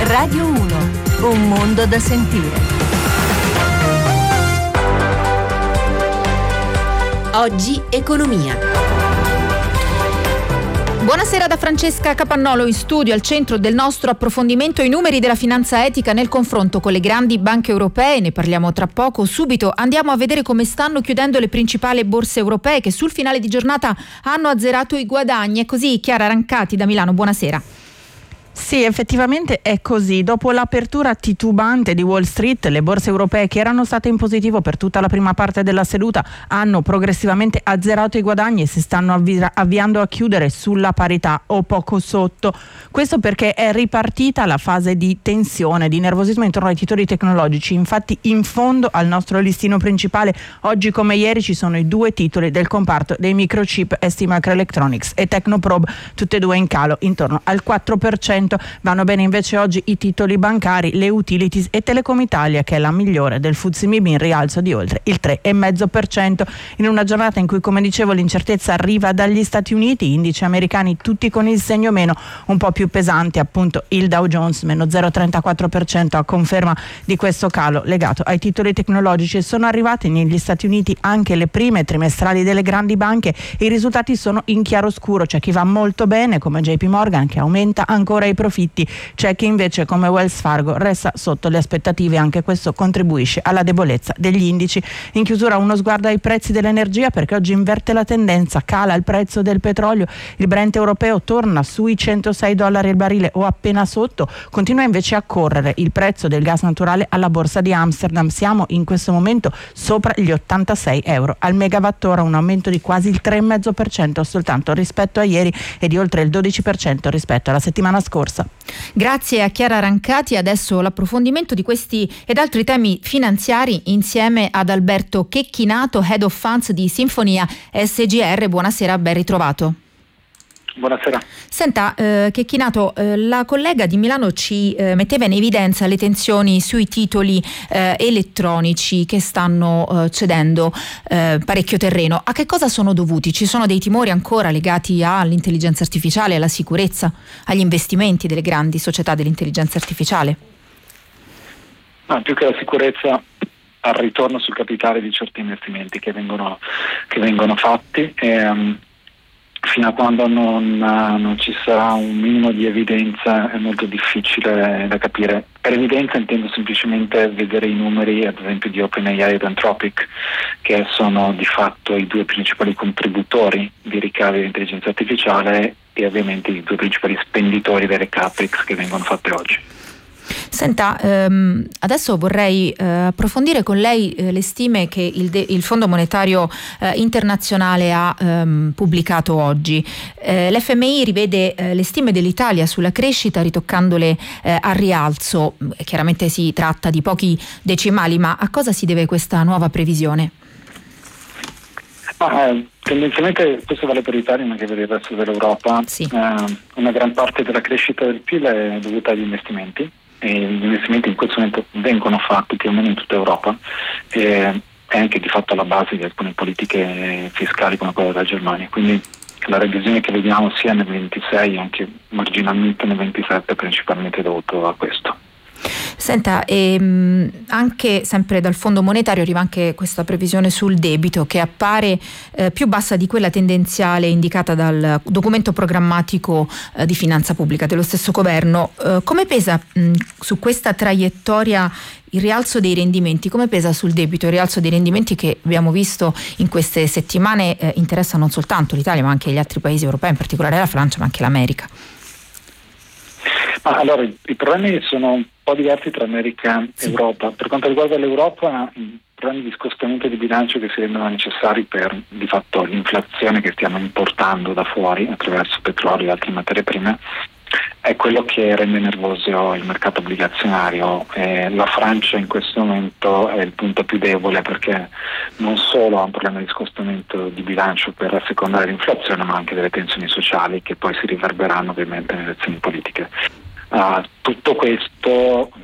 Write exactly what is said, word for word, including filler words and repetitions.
Radio uno, un mondo da sentire. Oggi economia. Buonasera da Francesca Capannolo in studio. Al centro del nostro approfondimento i numeri della finanza etica nel confronto con le grandi banche europee. Ne parliamo tra poco. Subito andiamo a vedere come stanno chiudendo le principali borse europee che sul finale di giornata hanno azzerato i guadagni. È così, Chiara Rancati da Milano, buonasera. Sì, effettivamente è così. Dopo l'apertura titubante di Wall Street, le borse europee che erano state in positivo per tutta la prima parte della seduta hanno progressivamente azzerato i guadagni e si stanno avvi- avviando a chiudere sulla parità o poco sotto. Questo perché è ripartita la fase di tensione, di nervosismo intorno ai titoli tecnologici. Infatti in fondo al nostro listino principale oggi come ieri ci sono i due titoli del comparto dei microchip, S T Microelectronics e Technoprobe, tutte e due in calo intorno al quattro per cento. Vanno bene invece oggi i titoli bancari, le utilities e Telecom Italia, che è la migliore del F T S E M I B in rialzo di oltre il tre virgola cinque per cento in una giornata in cui, come dicevo, l'incertezza arriva dagli Stati Uniti, indici americani tutti con il segno meno, un po' più pesanti appunto il Dow Jones meno zero virgola trentaquattro per cento a conferma di questo calo legato ai titoli tecnologici. Sono arrivate negli Stati Uniti anche le prime trimestrali delle grandi banche e i risultati sono in chiaroscuro. C'è chi va molto bene come J P Morgan che aumenta ancora i profitti, c'è chi invece come Wells Fargo resta sotto le aspettative. Anche questo contribuisce alla debolezza degli indici. In chiusura uno sguardo ai prezzi dell'energia, perché oggi inverte la tendenza, cala il prezzo del petrolio, il Brent europeo torna sui centosei dollari al barile o appena sotto, continua invece a correre il prezzo del gas naturale alla borsa di Amsterdam, siamo in questo momento sopra gli ottantasei euro al megawattora, un aumento di quasi il tre virgola cinque per cento soltanto rispetto a ieri e di oltre il dodici per cento rispetto alla settimana scorsa. Grazie a Chiara Rancati. Adesso l'approfondimento di questi ed altri temi finanziari insieme ad Alberto Checchinato, Head of Funds di Sinfonia S G R. Buonasera, ben ritrovato. Buonasera. Senta, eh, Checchinato, eh, la collega di Milano ci eh, metteva in evidenza le tensioni sui titoli eh, elettronici che stanno eh, cedendo eh, parecchio terreno. A che cosa sono dovuti? Ci sono dei timori ancora legati all'intelligenza artificiale, alla sicurezza, agli investimenti delle grandi società dell'intelligenza artificiale? No, più che la sicurezza, al ritorno sul capitale di certi investimenti che vengono, che vengono fatti. E, um, fino a quando non, non ci sarà un minimo di evidenza è molto difficile da capire. Per evidenza intendo semplicemente vedere i numeri ad esempio di OpenAI ed Anthropic, che sono di fatto i due principali contributori di ricavi di intelligenza artificiale e ovviamente i due principali spenditori delle capex che vengono fatte oggi. Senta, ehm, adesso vorrei eh, approfondire con lei eh, le stime che il, de- il Fondo Monetario eh, Internazionale ha ehm, pubblicato oggi. Eh, L'F M I rivede eh, le stime dell'Italia sulla crescita ritoccandole eh, al rialzo. Chiaramente si tratta di pochi decimali, ma a cosa si deve questa nuova previsione? Ah, eh, tendenzialmente questo vale per l'Italia ma anche per il resto dell'Europa. Sì. Eh, una gran parte della crescita del P I L è dovuta agli investimenti e gli investimenti in questo momento vengono fatti più o meno in tutta Europa e è anche di fatto alla base di alcune politiche fiscali come quella della Germania, quindi la revisione che vediamo sia nel ventisei e anche marginalmente nel ventisette è principalmente dovuto a questo. Senta, ehm, anche sempre dal Fondo Monetario arriva anche questa previsione sul debito che appare eh, più bassa di quella tendenziale indicata dal documento programmatico eh, di finanza pubblica dello stesso governo. Eh, come pesa mh, su questa traiettoria il rialzo dei rendimenti? Come pesa sul debito il rialzo dei rendimenti che abbiamo visto in queste settimane eh, interessa non soltanto l'Italia ma anche gli altri paesi europei, in particolare la Francia ma anche l'America? Ah, allora, i, i problemi sono un po' diversi tra America e sì. Europa. Per quanto riguarda l'Europa, i problemi di scostamento di bilancio che si rendono necessari per di fatto l'inflazione che stiamo importando da fuori attraverso petrolio e altre materie prime è quello che rende nervoso il mercato obbligazionario. Eh, la Francia in questo momento è il punto più debole perché non solo ha un problema di scostamento di bilancio per assecondare l'inflazione ma anche delle tensioni sociali che poi si riverberanno ovviamente nelle elezioni politiche. Uh, tutto questo